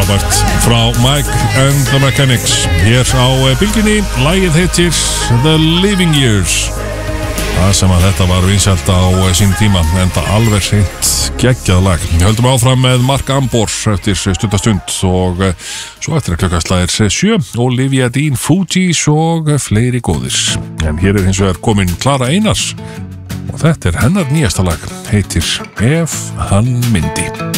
Frábært frá Mike and the Mechanics hér á bylgjunni. Lagið heitir The Living Years. Það sem að þetta var vinsælt á sín tíma, en það alveg hreint geggjað lag. Við höldum áfram með Mark Ambor eftir stundastund og svo eftir að klukkaslagir 7, Olivia Dean, Fugees og fleiri góðir. En hér hins vegar komin Klara Einars og þetta hennar nýjasta lag, heitir Ef hann myndi.